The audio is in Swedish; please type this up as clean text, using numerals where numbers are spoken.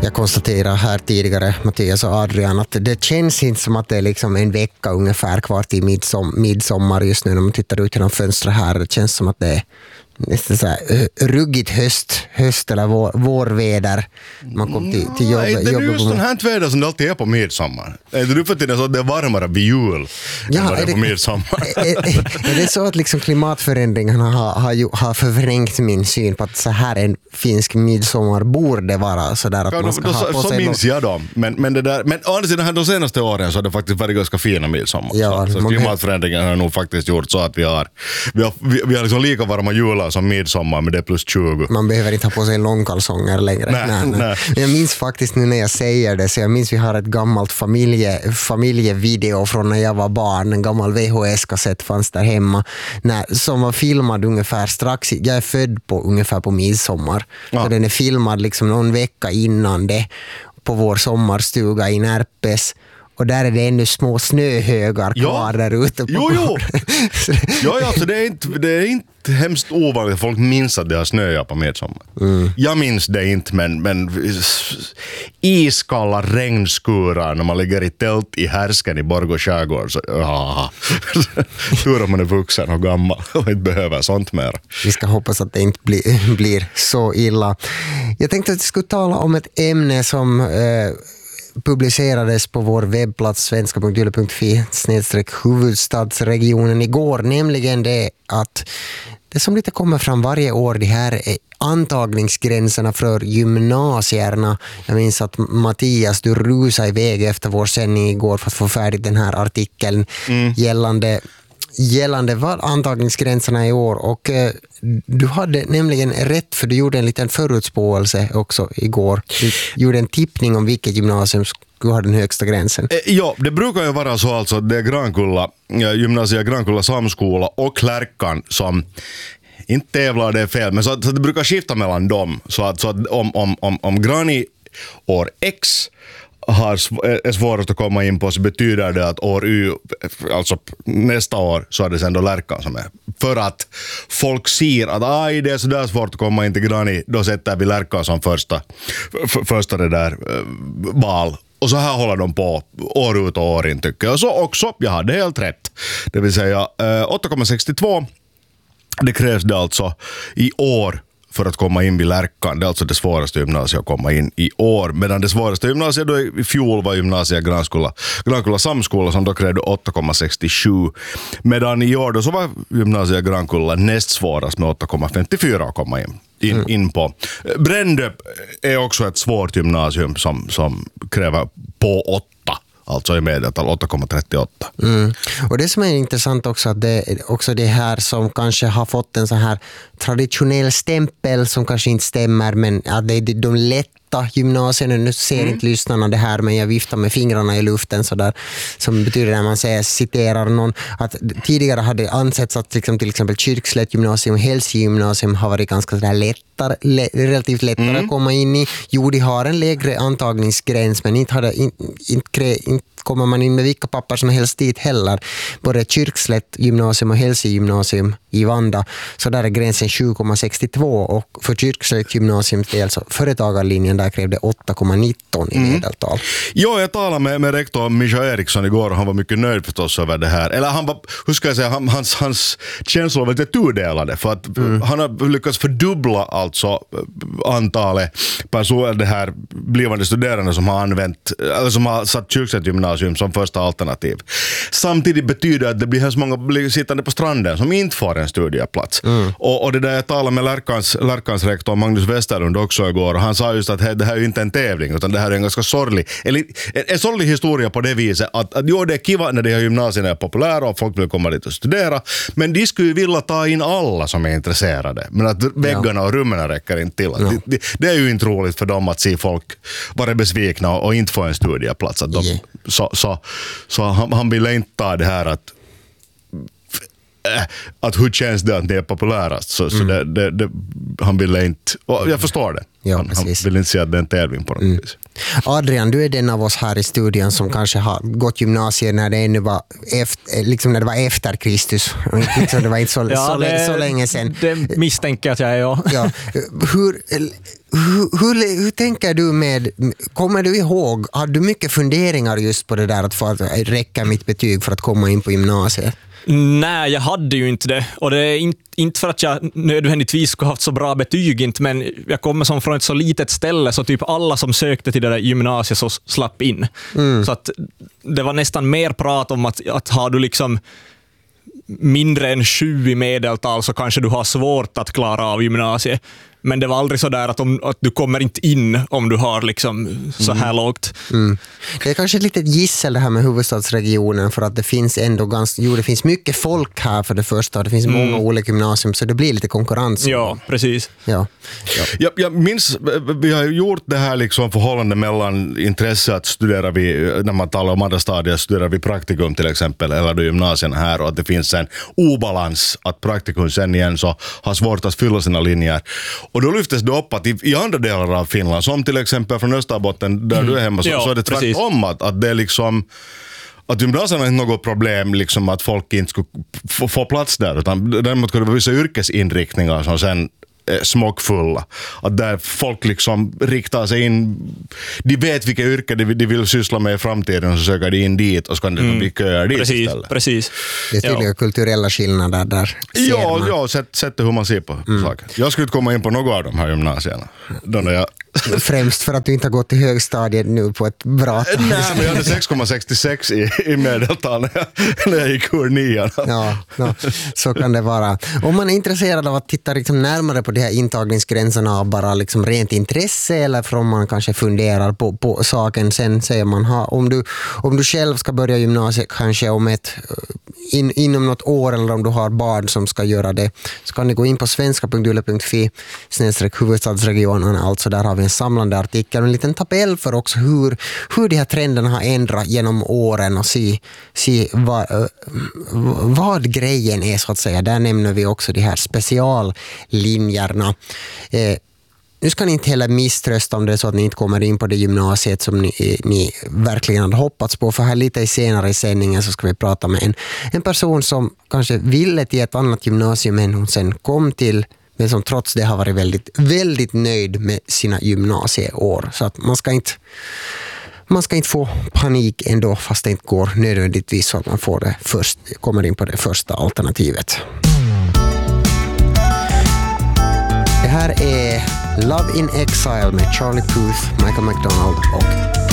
Jag konstaterar här tidigare, Mattias och Adrian, att det känns inte som att det är liksom en vecka ungefär kvar till midsommar just nu när man tittar ut genom fönstret här. Det känns som att det är nästan så här ruggigt höst eller vårväder. Man kom till jobbet. Det är just den här väder som det alltid är på midsommar. Är det för tiden så att det är varmare vid jul än vad det är på midsommar? Är det så att liksom klimatförändringarna har förvrängt min syn på att så här en finsk midsommar borde vara så där att man ska ha på sig... Så minns jag dem. Men å andra sidan här de senaste åren så har det faktiskt varit ganska fina midsommar. Ja, så klimatförändringarna har nog faktiskt gjort så att vi har liksom lika varma jular som midsommar, men det är plus 20. Man behöver inte ha på sig långkalsonger längre. Nej. Jag minns faktiskt nu när jag säger det, så jag minns vi har ett gammalt familjevideo från när jag var barn, en gammal VHS-kassett fanns där hemma, som var filmad ungefär strax, jag är född ungefär på midsommar. Ja. Så den är filmad liksom någon vecka innan det på vår sommarstuga i Närpes. Och där är det ännu små snöhögar kvar där ute på alltså det är inte hemskt ovanligt att folk minns att det har snöat på midsommar. Jag minns det inte, men iskalla regnskurar när man ligger i tält i Härsken i Borgå skärgård, så tur om man är vuxen och gammal och inte behöver sånt mer. Vi ska hoppas att det inte blir så illa. Jag tänkte att vi skulle tala om ett ämne som publicerades på vår webbplats svenska.yle.fi/huvudstadsregionen igår, nämligen det att det som lite kommer fram varje år, det här är antagningsgränserna för gymnasierna. Jag minns att Mattias, du rusade iväg efter vår sändning igår för att få färdigt den här artikeln gällande vad antagningsgränserna i år, och du hade nämligen rätt, för du gjorde en liten förutspåelse också igår. Du gjorde en tippning om vilket gymnasium skulle ha den högsta gränsen. Ja, det brukar ju vara så alltså, det är Grankulla, gymnasiet Grankulla samskola och Lärkan som inte tävlar, det är fel, men så att det brukar skifta mellan dem, så att om Grani år X är svårast att komma in på, så betyder det att år Y, alltså nästa år, så är det sen då Lärkan som är. För att folk ser att det är så där svårt att komma in till Grani, då sätter vi Lärkan som första det där val. Och så här håller de på år ut och år in, tycker jag. Så också, jag hade helt rätt. Det vill säga 8,62. Det krävs det alltså i år för att komma in vid Lärkan. Det är alltså det svåraste gymnasiet att komma in i år. Medan det svåraste gymnasiet då i fjol var gymnasiet Grankulla samskola, som då krävde 8,67. Medan i år då så var gymnasiet Grankulla näst svårast med 8,54 att komma in på. Brändö är också ett svårt gymnasium som kräver på 8. Alltså i medeltal 8,38. Och det som är intressant också, att det är också det här som kanske har fått en så här traditionell stämpel som kanske inte stämmer, men att det är de lätta gymnasierna. Nu ser inte lyssnarna det här, men jag viftar med fingrarna i luften så där, som betyder när man citerar någon, att tidigare hade ansetts att liksom, till exempel Kyrkslätt gymnasium och Hälsing gymnasium har varit ganska sådär relativt lättare att komma in i. Jo, de har en lägre antagningsgräns, men inte kommer man in med vilka papper som helst dit heller. Både Kyrkslätt gymnasium och Hälsing gymnasium i Vanda, så där är gränsen 7,62, och för Kyrkslätt gymnasium del, så företagarlinjen där krävde 8,19 i medeltal. Ja, jag talade med rektor Mischa Eriksson igår, och han var mycket nöjd förstås över det här. Eller han var, hur ska jag säga, hans känslor var lite tudelade, för att han har lyckats fördubbla alltså antalet personer, det här blivande studerande som har använt, eller som har satt Kyrkslätt gymnasium som första alternativ. Samtidigt betyder att det blir så många sittande på stranden som inte får en studieplats. Och det där, jag talade med Lärkans rektor Magnus Westerlund också igår, och han sa just att det här är ju inte en tävling, utan det här är en ganska sorglig historia på det viset att jo, det är kiva när de här gymnasierna är populära och folk vill komma dit och studera, men de skulle ju vilja ta in alla som är intresserade, men att väggarna och rummen räcker inte till. Det är ju inte roligt för dem att se folk vara besvikna och inte få en studieplats. Att så han ville inte ta det här att att hur känns det att det är populärast. Så han ville inte, och jag förstår det. Ja, han vill inte säga att det är en tävling på något vis. Adrian, du är den av oss här i studion som kanske har gått gymnasiet när det ännu var när det var efter Kristus. Liksom, det var inte så länge sedan. Det misstänker att jag är, ja. Ja. Hur tänker du med, kommer du ihåg, har du mycket funderingar just på det där att få räcka mitt betyg för att komma in på gymnasiet? Nej, jag hade ju inte det. Och det är inte för att jag nödvändigtvis skulle haft så bra betyg, inte, men jag kommer som från ett så litet ställe så typ alla som sökte till det där gymnasiet så slapp in. Så att det var nästan mer prat om att har du liksom mindre än 7 i medeltal så kanske du har svårt att klara av gymnasiet. Men det var aldrig så där att du kommer inte in om du har liksom så här lågt. Det är kanske ett litet gissel det här med huvudstadsregionen, för att det finns ändå det finns mycket folk här för det första. Det finns många olika gymnasium, så det blir lite konkurrens. Ja, precis. Ja. Jag minns, vi har gjort det här liksom förhållande mellan intresse att studera när man talar om andra stadier, studerar vi praktikum till exempel, eller då gymnasien här, och att det finns en obalans, att praktikum sen igen så har svårt att fylla sina linjer. Och då lyftes det upp att i andra delar av Finland, som till exempel från Österbotten där du är hemma, så är det tvärtom att det är liksom att gymnasiet är inte något problem liksom att folk inte skulle få plats där, utan däremot kan det vara vissa yrkesinriktningar som sen smockfulla. Att där folk liksom riktar sig in, de vet vilka yrken de vill syssla med i framtiden, och så söker de in dit och så kan det bli köer dit istället. Precis. Det är tydliga kulturella skillnader där. Ja, sättet hur man ser på saker. Jag skulle inte komma in på något av de här gymnasierna. Främst för att du inte har gått till högstadiet nu på ett bra tag. Nej, men jag hade 6,66 i medeltal när jag gick ur 9. Ja, så kan det vara. Om man är intresserad av att titta liksom närmare på de här intagningsgränserna av bara liksom rent intresse, eller om man kanske funderar på saken, sen säger man om du själv ska börja gymnasiet kanske om inom något år, eller om du har barn som ska göra det, så kan ni gå in på svenska.yle.fi/huvudstadsregionen. Alltså där har vi en samlande artikel och en liten tabell för också hur de här trenderna har ändrat genom åren, och se vad grejen är så att säga. Där nämner vi också de här speciallinjerna. Nu ska ni inte heller misströsta om det är så att ni inte kommer in på det gymnasiet som ni verkligen hade hoppats på, för här lite senare i sändningen så ska vi prata med en person som kanske ville till ett annat gymnasium än hon sen kom till, men som trots det har varit väldigt, väldigt nöjd med sina gymnasieår. Så att man ska inte få panik ändå, fast det inte går nödvändigtvis så att man kommer in på det första alternativet. Det här är Love in Exile med Charlie Puth, Michael McDonald och